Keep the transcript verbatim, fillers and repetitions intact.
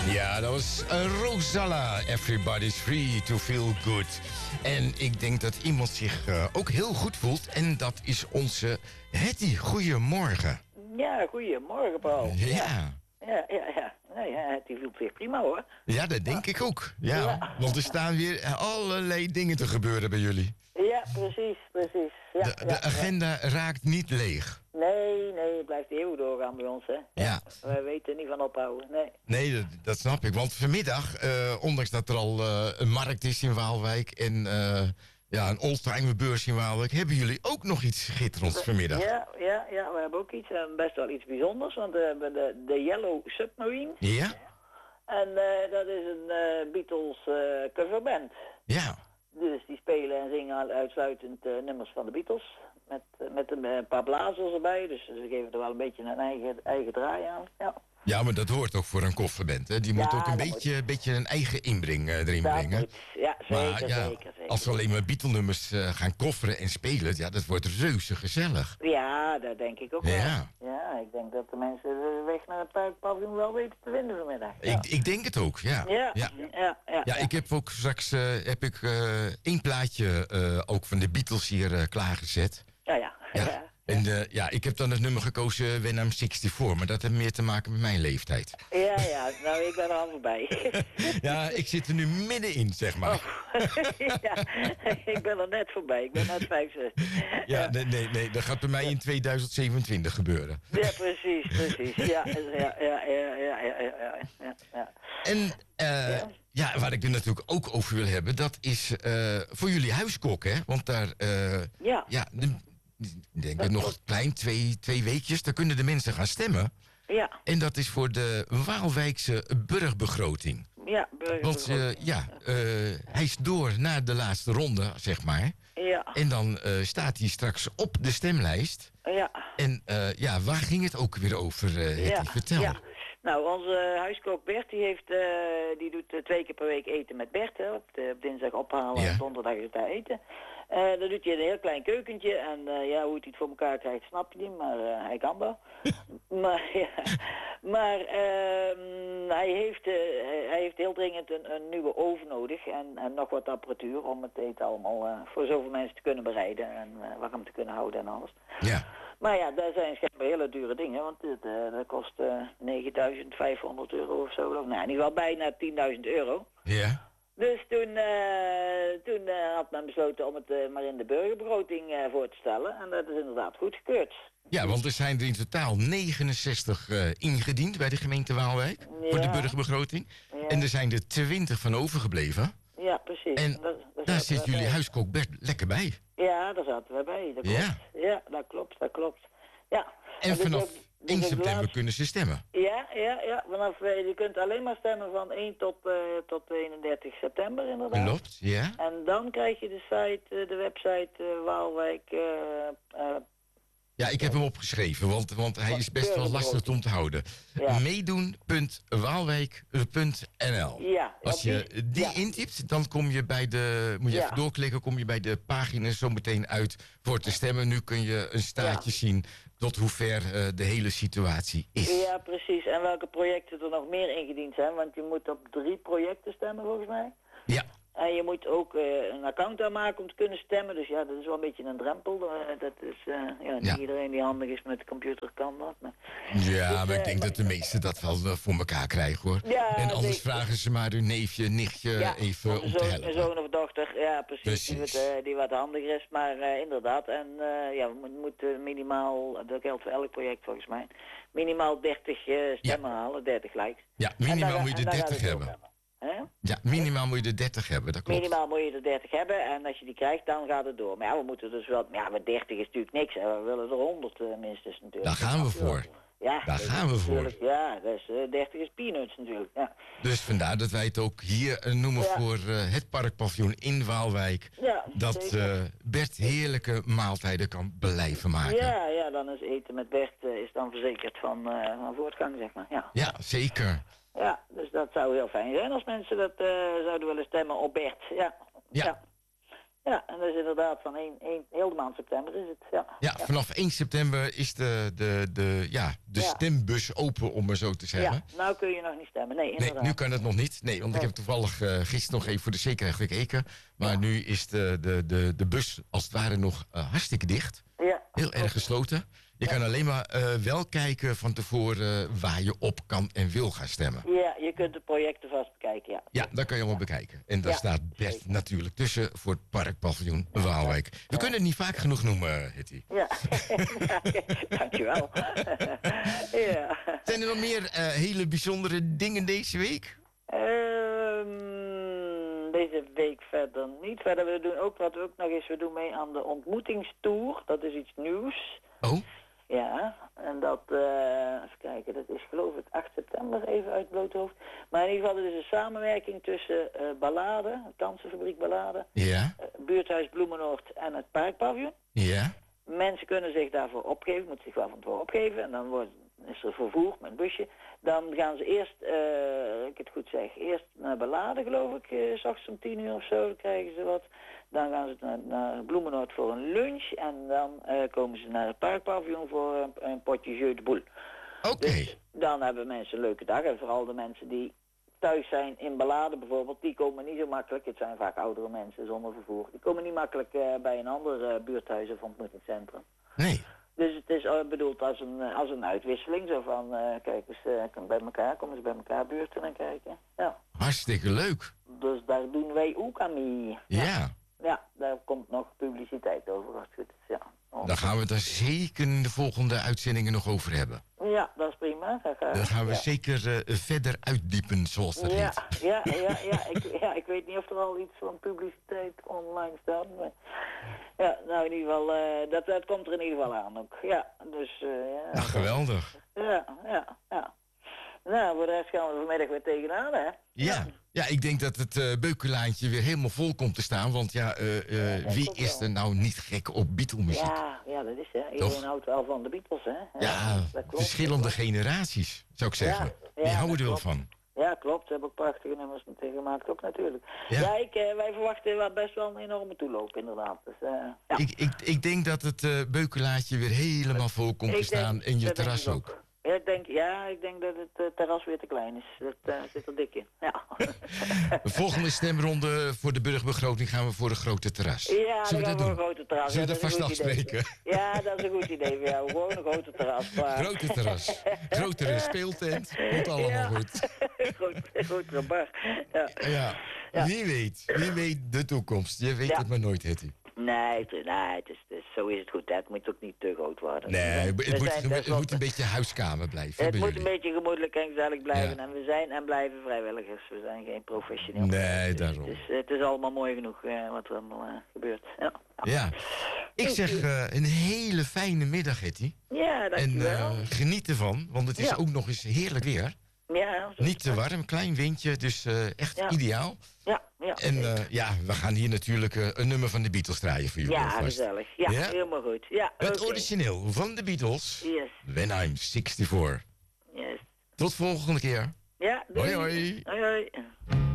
Ja, dat was uh, Rosalla. Everybody's free to feel good. En ik denk dat iemand zich uh, ook heel goed voelt. En dat is onze Hetty. Goedemorgen. Ja, goedemorgen, Paul. Ja. Ja, ja, ja. ja. Nee, ja, Hetty voelt zich prima, hoor. Ja, dat denk ja. ik ook. Ja, ja, want er staan weer allerlei dingen te gebeuren bij jullie. Ja, precies, precies. Ja, de, de ja, agenda ja. raakt niet leeg. Nee, nee, het blijft eeuwig doorgaan bij ons, hè. Ja. Wij weten er niet van ophouden, nee. Nee, dat, dat snap ik. Want vanmiddag, uh, ondanks dat er al uh, een markt is in Waalwijk en uh, ja, een oldtimerbeurs in Waalwijk, hebben jullie ook nog iets schitterends vanmiddag? Ja, ja, ja, we hebben ook iets, uh, best wel iets bijzonders, want we hebben de, de Yellow Submarine. Ja. En uh, dat is een uh, Beatles uh, coverband. Ja. Dus die spelen en zingen uitsluitend uh, nummers van de Beatles. Met, uh, met een, een paar blazers erbij. Dus ze geven er wel een beetje een eigen, eigen draai aan. Ja. Ja, maar dat hoort ook voor een kofferband, hè? Die moet ja, ook een beetje, moet... beetje een eigen inbreng uh, erin dat brengen. Moet. Ja, zeker, maar, ja, zeker, zeker. Als we alleen maar Beatle-nummers uh, gaan kofferen en spelen, ja, dat wordt reuze gezellig. Ja, dat denk ik ook wel. Ja. Ja, ik denk dat de mensen de weg naar het parkpaviljoen wel weten te vinden vanmiddag. Ja. Ik, ik denk het ook, ja. Ja, ja, ja. ja, ja, ja ik heb ook straks uh, heb ik, uh, één plaatje uh, ook van de Beatles hier uh, klaargezet. Ja, ja. ja. ja. En uh, ja, ik heb dan het nummer gekozen When I'm zesendertig, maar dat heeft meer te maken met mijn leeftijd. Ja, ja, nou ik ben er al voorbij. Ja, ik zit er nu middenin, zeg maar. Oh. Ja, ik ben er net voorbij, ik ben net vijfenzestig. Ja, ja. Nee, nee, nee, dat gaat bij mij in tweeduizend zevenentwintig gebeuren. Ja, precies, precies. Ja, ja, ja, ja, ja, ja, ja, ja, ja. En uh, ja. ja, waar ik het natuurlijk ook over wil hebben, dat is uh, voor jullie huiskok, hè? Want daar, uh, ja, ja, de, ik denk dat nog klein, twee, twee weekjes, daar kunnen de mensen gaan stemmen. Ja. En dat is voor de Waalwijkse burgbegroting. Ja, burgbegroting. Want uh, ja, uh, hij is door naar de laatste ronde, zeg maar. Ja. En dan uh, staat hij straks op de stemlijst. Ja. En uh, ja, waar ging het ook weer over, uh, Hetty? Ja. Vertel. Ja. Nou, onze huiskok Bert, die, heeft, uh, die doet uh, twee keer per week eten met Bert. Hè, op, de, op dinsdag ophalen ja. en donderdag is het daar eten. Uh, dan doet hij een heel klein keukentje. En uh, ja, hoe hij het voor elkaar krijgt, snap je niet. Maar uh, hij kan wel. maar ja, maar uh, hij, heeft, uh, hij heeft heel dringend een, een nieuwe oven nodig. En, en nog wat apparatuur om het eten allemaal uh, voor zoveel mensen te kunnen bereiden. En uh, warm te kunnen houden en alles. Ja. Maar ja, daar zijn schijnbaar hele dure dingen, want dit, uh, dat kost uh, negenduizend vijfhonderd euro of zo. Nou, in ieder geval bijna tienduizend euro. Ja. Dus toen, uh, toen uh, had men besloten om het uh, maar in de burgerbegroting uh, voor te stellen. En dat is inderdaad goedgekeurd. Ja, want er zijn er in totaal negenenzestig uh, ingediend bij de gemeente Waalwijk. Ja. Voor de burgerbegroting. Ja. En er zijn er twintig van overgebleven. Ja, precies. En dat, dat daar zit jullie bij. Huiskok Bert lekker bij. Ja, daar zaten we bij. Dat klopt. Ja. ja, dat klopt, dat klopt. Ja. En, en vanaf ook, één september laatst... kunnen ze stemmen? Ja, ja, ja. Vanaf, uh, je kunt alleen maar stemmen van één tot, uh, tot eenendertig september inderdaad. Klopt, ja. En dan krijg je de site, uh, de website uh, Waalwijk... Uh, uh, ja, ik heb hem opgeschreven, want, want hij is best wel lastig om te houden. Ja. meedoen punt waalwijk punt n l. Ja, als je die ja. intypt, dan kom je bij de, moet je ja. even doorklikken, kom je bij de pagina zo meteen uit voor te stemmen. Nu kun je een staartje ja. zien tot hoe ver uh, de hele situatie is. Ja, precies. En welke projecten er nog meer ingediend zijn, want je moet op drie projecten stemmen volgens mij. Ja. En je moet ook uh, een account aanmaken om te kunnen stemmen. Dus ja, dat is wel een beetje een drempel. Uh, dat is, uh, ja, niet ja. iedereen die handig is met de computer kan dat. Maar... Ja, dus, maar ik uh, denk maar... dat de meesten dat wel uh, voor elkaar krijgen, hoor. Ja, en anders zeker. vragen ze maar hun neefje, nichtje ja, even om zoon, te helpen. Een zoon of dochter, ja precies, precies. Die, wat, uh, die wat handiger is. Maar uh, inderdaad, en uh, ja, we moeten minimaal, dat geldt voor elk project volgens mij, minimaal dertig uh, stemmen ja. halen, dertig likes. Ja, minimaal dan, moet je er dertig hebben. He? Ja, minimaal moet je er dertig hebben, dat klopt. Minimaal moet je er dertig hebben en als je die krijgt, dan gaat het door. Maar ja, we moeten dus wel, ja, maar dertig is natuurlijk niks. Hè. We willen er honderd uh, minstens natuurlijk. Daar gaan we voor. Ja, daar gaan we voor. Ja, dus uh, dertig is peanuts natuurlijk. Ja. Dus vandaar dat wij het ook hier uh, noemen ja. voor uh, het parkpaviljoen in Waalwijk. Ja, dat uh, Bert heerlijke maaltijden kan blijven maken. Ja, ja, dan is eten met Bert uh, is dan verzekerd van, uh, van voortgang, zeg maar. Ja, ja zeker. Ja, dus dat zou heel fijn zijn als mensen dat uh, zouden willen stemmen op Bert. Ja. Ja. Ja, Ja, en dat is inderdaad van één, één, heel de maand september is het. Ja, ja, ja. Vanaf één september is de, de, de, ja, de ja. stembus open, om maar zo te zeggen. Ja, nou kun je nog niet stemmen. Nee, inderdaad. Nee, nu kan het nog niet. Nee, want nee. ik heb toevallig uh, gisteren nog even voor de zekerheid gekeken. Maar ja. nu is de, de, de, de bus als het ware nog uh, hartstikke dicht. Ja. Heel erg gesloten. Je ja. kan alleen maar uh, wel kijken van tevoren uh, waar je op kan en wil gaan stemmen. Ja, je kunt de projecten vast bekijken, ja. Ja, dat kan je allemaal ja. bekijken. En daar ja, staat Bert zeker. natuurlijk tussen voor het parkpaviljoen Waalwijk. We ja. kunnen het niet vaak genoeg noemen, Hetty. Ja, dankjewel. ja. Zijn er nog meer uh, hele bijzondere dingen deze week? Um, deze week verder niet. Verder, we doen ook wat we ook nog eens, we doen mee aan de ontmoetingstour. Dat is iets nieuws. Oh? Ja, en dat, uh, even kijken, dat is geloof ik acht september, even uit het blote hoofd. Maar in ieder geval, er is een samenwerking tussen uh, Ballade, Kansenfabriek Ballade, ja. uh, Buurthuis Bloemenoord en het Parkpaviljoen. Ja. Mensen kunnen zich daarvoor opgeven, moeten zich wel van tevoren opgeven en dan wordt, is er vervoer met een busje. Dan gaan ze eerst, uh, ik het goed zeg, eerst naar Ballade geloof ik, uh, 's ochtends om tien uur of zo, dan krijgen ze wat. Dan gaan ze naar, naar Bloemenoord voor een lunch en dan uh, komen ze naar het parkpaviljoen voor een, een potje jeu de boule. Oké. Okay. Dus dan hebben mensen een leuke dag en vooral de mensen die thuis zijn in Ballade bijvoorbeeld, die komen niet zo makkelijk, het zijn vaak oudere mensen zonder vervoer, die komen niet makkelijk uh, bij een ander uh, buurthuis of ontmoetingscentrum. Nee. Dus het is uh, bedoeld als een, uh, als een uitwisseling, zo van, uh, kijk eens, uh, bij elkaar, komen ze bij elkaar buurten en kijken. Ja. Hartstikke leuk. Dus daar doen wij ook aan mee. Ja. ja. Ja, daar komt nog publiciteit over als het goed is, ja. Oh. Dan gaan we het daar zeker in de volgende uitzendingen nog over hebben. Ja, dat is prima. Dat ga, Dan gaan we ja. zeker uh, verder uitdiepen, zoals dat ja, heet. Ja, ja, ja, ik, ja, ik weet niet of er al iets van publiciteit online staat. Maar ja, nou in ieder geval, uh, dat, dat komt er in ieder geval aan ook. Ja, dus... Uh, ja, nou, geweldig. Ja, ja, ja. Nou, voor de rest gaan we vanmiddag weer tegenaan, hè? Ja, ja, ik denk dat het uh, Beukelaantje weer helemaal vol komt te staan. Want ja, uh, uh, ja wie is er nou niet gek op Beatle-muziek? Ja, ja, dat is hè. Iedereen houdt wel van de Beatles, hè? Ja, ja verschillende generaties, zou ik zeggen. Ja, die ja, houden er wel van. Ja, klopt. Ze hebben ook prachtige nummers meteen gemaakt, ook natuurlijk. Ja, ja ik, uh, wij verwachten wel best wel een enorme toeloop, inderdaad. Dus, uh, ja. ik, ik, ik denk dat het uh, Beukelaantje weer helemaal vol komt ik te staan en je terras ook. ook. Ja, ik denk, ja, ik denk dat het uh, terras weer te klein is. Dat uh, zit er dik in. Ja. De volgende stemronde voor de burgerbegroting gaan we voor een grote terras. Ja, zullen we dat doen? Een grote terras. Zullen we ja, dat vast afspreken? Idee. Ja, dat is een goed idee voor jou. Gewoon een grote terras. Klaar. Grote terras. Grotere speeltent. Komt allemaal ja. goed. Groot, grotere bar. Ja. Ja. ja. Wie weet. Wie weet de toekomst. Je weet ja. het maar nooit, Hetty. Nee, het, nee het, is, het is, zo is het goed. Hè. Het moet ook niet te groot worden. Nee, zijn, het, moet, zijn, het moet een beetje huiskamer blijven. Het moet jullie. een beetje gemoedelijk en gezellig blijven. Ja. En we zijn en blijven vrijwilligers. We zijn geen professioneel. Nee, dus daarom. Het is, het is allemaal mooi genoeg uh, wat er allemaal uh, gebeurt. Ja. ja. Ik zeg uh, een hele fijne middag, Hetty. Ja, dankjewel. En uh, geniet ervan, want het is ja. ook nog eens heerlijk weer. Ja, niet te warm, klein windje, dus uh, echt ja. ideaal. Ja, ja. En uh, ja, we gaan hier natuurlijk uh, een nummer van de Beatles draaien voor jullie. Ja, gezellig. Ja, ja, helemaal goed. Ja, het okay. origineel van de Beatles. Yes. When I'm sixty-four. Yes. Tot volgende keer. Ja, doei. Hoi, hoi. Hoi, hoi.